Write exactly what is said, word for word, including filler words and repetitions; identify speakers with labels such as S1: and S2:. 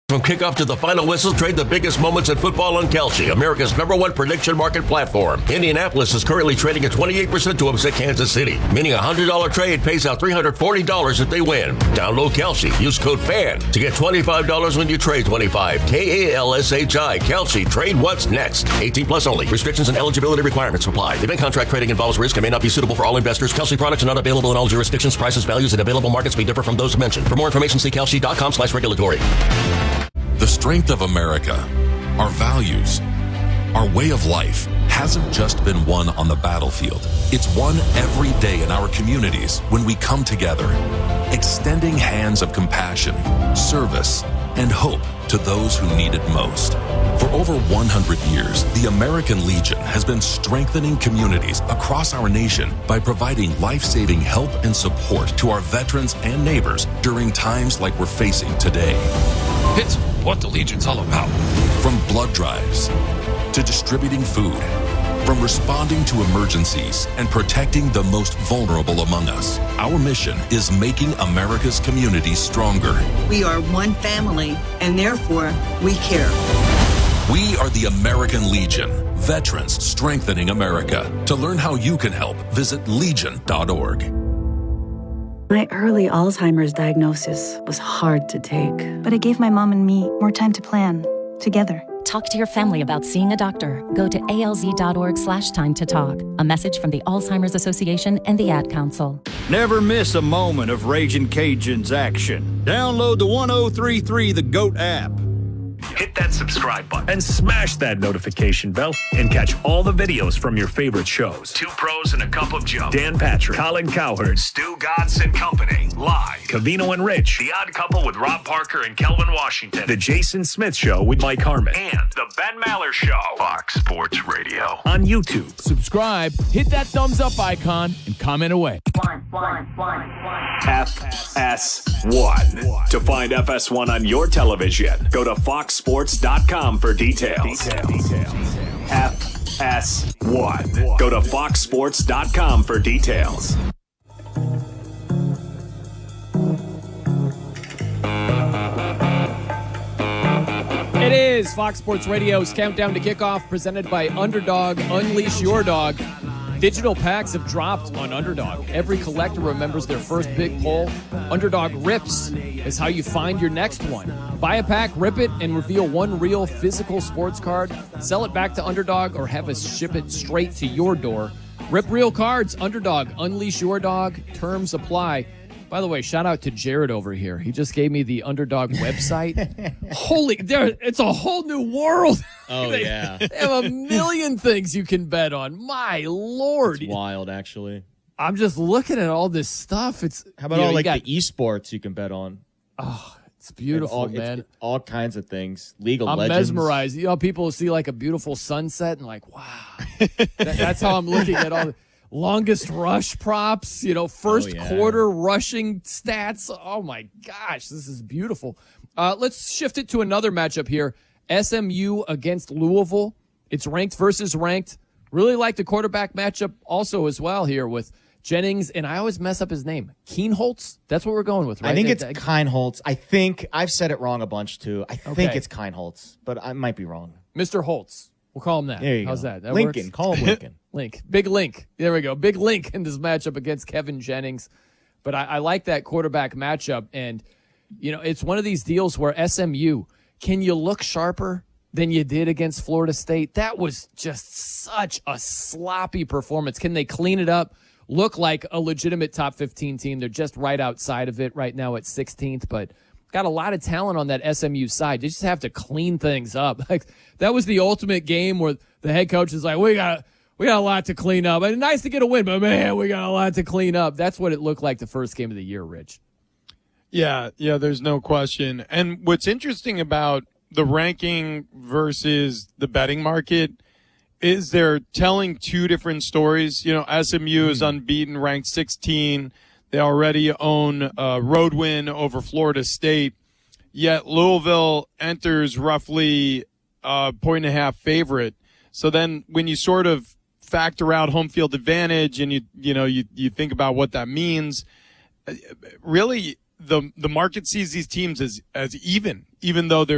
S1: From kickoff to the final whistle, trade the biggest moments in football on Kalshi, America's number one prediction market platform. Indianapolis is currently trading at twenty-eight percent to upset Kansas City, meaning a one hundred dollars trade pays out three hundred forty dollars if they win. Download Kalshi. Use code FAN to get twenty-five dollars when you trade twenty-five dollars. K A L S H I. Kalshi. Trade what's next. eighteen plus only. Restrictions and eligibility requirements apply. Event contract trading involves risk and may not be suitable for all investors. Kalshi products are not available in all jurisdictions. Prices, values, and available markets may differ from those mentioned. For more information, see kalshi.com slash regulatory.
S2: The strength of America, our values, our way of life hasn't just been won on the battlefield. It's won every day in our communities when we come together, extending hands of compassion, service, and hope to those who need it most. For over one hundred years, the American Legion has been strengthening communities across our nation by providing life-saving help and support to our veterans and neighbors during times like we're facing today.
S3: It's what the Legion's all about.
S2: From blood drives to distributing food, from responding to emergencies and protecting the most vulnerable among us, our mission is making America's communities stronger.
S4: We are one family, and therefore we care.
S2: We are the American Legion, veterans strengthening America. To learn how you can help, visit legion dot org.
S5: My early Alzheimer's diagnosis was hard to take.
S6: But it gave my mom and me more time to plan, together.
S7: Talk to your family about seeing a doctor. Go to alz.org slash time to talk. A message from the Alzheimer's Association and the Ad Council.
S8: Never miss a moment of Ragin' Cajuns action. Download the one oh three three The GOAT app.
S9: Hit that subscribe button and smash that notification bell and catch all the videos from your favorite shows. Two Pros and a Cup of Joe. Dan Patrick, Colin Cowherd, Stu Gatz and Company. Live. Covino and Rich. The Odd Couple with Rob Parker and Kelvin Washington. The Jason Smith Show with Mike Harmon. And The Ben Maller Show. Fox Sports Radio. On YouTube.
S10: Subscribe, hit that thumbs up icon, and comment away.
S4: One, one, one, one.
S9: F S one. To find F S one on your television, go to fox sports dot com for details. F S one. Go to fox sports dot com for details.
S10: It is Fox Sports Radio's Countdown to Kickoff, presented by Underdog. Unleash your dog. Digital packs have dropped on Underdog. Every collector remembers their first big pull. Underdog Rips is how you find your next one. Buy a pack, rip it, and reveal one real physical sports card. Sell it back to Underdog or have us ship it straight to your door. Rip real cards. Underdog. Unleash your dog. Terms apply. By the way, shout out to Jared over here. He just gave me the Underdog website. Holy, there, it's a whole new world.
S11: Oh,
S10: they,
S11: yeah.
S10: They have a million things you can bet on. My Lord.
S11: It's wild, actually.
S10: I'm just looking at all this stuff. It's
S11: How about
S10: you know,
S11: all like
S10: got,
S11: the esports you can bet on?
S10: Oh, it's beautiful,
S11: all,
S10: man.
S11: It's, all kinds of things. League of
S10: I'm
S11: Legends.
S10: mesmerized. You know, people see like a beautiful sunset and like, wow. that, that's how I'm looking at all the longest rush props, you know, first
S11: oh, yeah.
S10: quarter rushing stats. Oh, my gosh, this is beautiful. Uh, let's shift it to another matchup here. S M U against Louisville. It's ranked versus ranked. Really like the quarterback matchup also as well here with Jennings, and I always mess up his name. Keenholtz? That's what we're going with, right?
S12: I think it's Kienholtz. I think I've said it wrong a bunch, too. I think
S10: Okay.
S12: it's Kienholtz, but I might be wrong.
S10: Mister Holtz. We'll call him that.
S12: There you
S10: How's
S12: go.
S10: that? That
S12: Lincoln.
S10: works?
S12: Call him Lincoln.
S10: Link. Big Link. There we go. Big Link in this matchup against Kevin Jennings. But I, I like that quarterback matchup. And, you know, it's one of these deals where S M U, can you look sharper than you did against Florida State? That was just such a sloppy performance. Can they clean it up? Look like a legitimate top fifteen team. They're just right outside of it right now at sixteenth, but got a lot of talent on that S M U side. They just have to clean things up. Like that was the ultimate game where the head coach is like, we got we got a lot to clean up. And nice to get a win, but man, we got a lot to clean up. That's what it looked like the first game of the year, Rich.
S13: Yeah, yeah, there's no question. And what's interesting about the ranking versus the betting market is they're telling two different stories. You know, S M U is unbeaten, ranked sixteen. They already own a road win over Florida State. Yet Louisville enters roughly a point and a half favorite. So then when you sort of factor out home field advantage and you, you know, you, you think about what that means, really the, the market sees these teams as, as even, even though they're